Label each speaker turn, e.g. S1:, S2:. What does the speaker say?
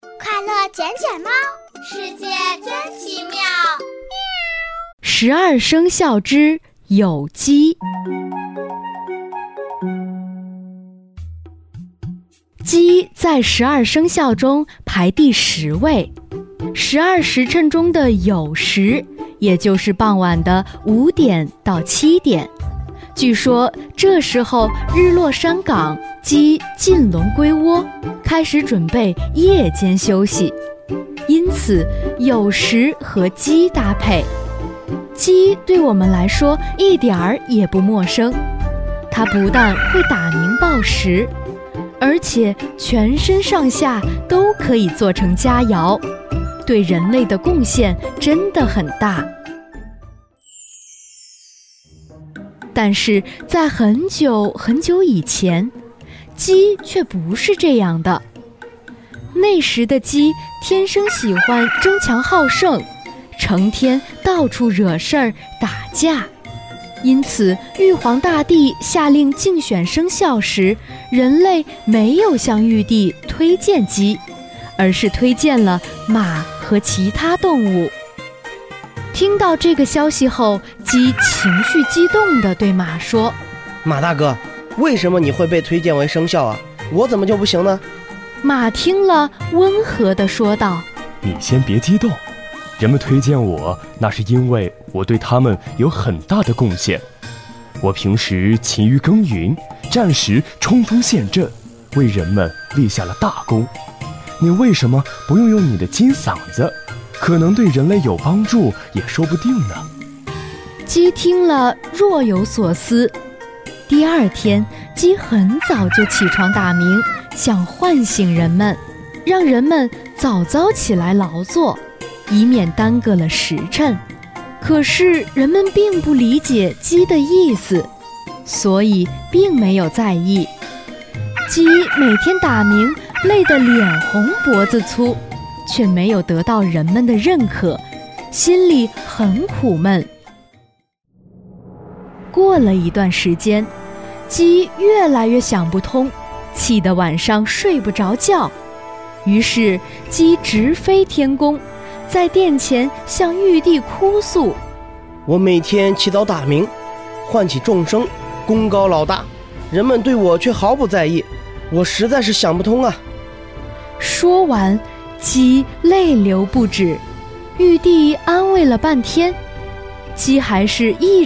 S1: 快乐捡捡猫，世界真奇妙。
S2: 12生肖之有鸡。鸡在12生肖中排第10位，12时辰中的酉时，也就是傍晚的5点到7点。据说这时候日落山岗，鸡进笼归窝，开始准备夜间休息，因此酉时和鸡搭配。鸡对我们来说一点儿也不陌生，它不但会打鸣报时，而且全身上下都可以做成佳肴，对人类的贡献真的很大。但是在很久很久以前，鸡却不是这样的。那时的鸡天生喜欢争强好胜，成天到处惹事儿打架，因此玉皇大帝下令竞选生肖时，人类没有向玉帝推荐鸡，而是推荐了马和其他动物。听到这个消息后，鸡情绪激动地对马说：
S3: 马大哥，为什么你会被推荐为生肖啊？我怎么就不行呢？
S2: 马听了温和地说道：
S4: 你先别激动，人们推荐我，那是因为我对他们有很大的贡献。我平时勤于耕耘，战时冲锋陷阵，为人们立下了大功。你为什么不用你的金嗓子？可能对人类有帮助也说不定呢。
S2: 鸡听了若有所思。第二天，鸡很早就起床打鸣，想唤醒人们，让人们早早起来劳作，以免耽搁了时辰。可是人们并不理解鸡的意思，所以并没有在意。鸡每天打鸣，累得脸红脖子粗，却没有得到人们的认可，心里很苦闷。过了一段时间，鸡越来越想不通，气得晚上睡不着觉。于是鸡直飞天宫，在殿前向玉帝哭诉：
S3: 我每天起早打鸣，唤起众生，功高老大，人们对我却毫不在意，我实在是想不通啊。
S2: 说完，鸡泪流不止。玉帝安慰了半天，鸡还是一